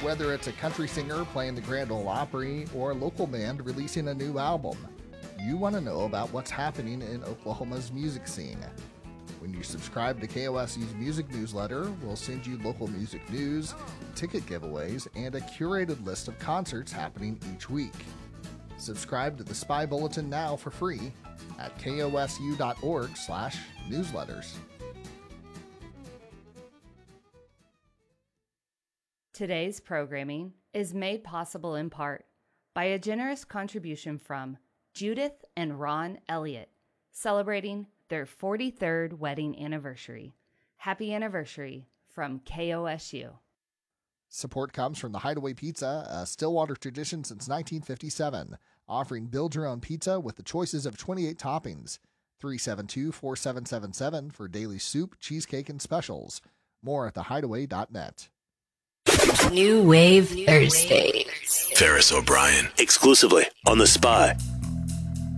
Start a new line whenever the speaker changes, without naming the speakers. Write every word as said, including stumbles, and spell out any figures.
Whether it's a country singer playing the Grand Ole Opry or a local band releasing a new album, you want to know about what's happening in Oklahoma's music scene. When you subscribe to K O S U's music newsletter, we'll send you local music news, ticket giveaways, and a curated list of concerts happening each week. Subscribe to the Spy Bulletin now for free at kosu.org slash newsletters.
Today's programming is made possible in part by a generous contribution from Judith and Ron Elliott, celebrating their forty-third wedding anniversary. Happy anniversary from K O S U.
Support comes from the Hideaway Pizza, a Stillwater tradition since nineteen fifty-seven, offering build-your-own pizza with the choices of twenty-eight toppings. three seven two, four seven seven seven for daily soup, cheesecake, and specials. More at the hideaway dot net.
New Wave Thursdays.
Ferris O'Brien, exclusively on The Spy.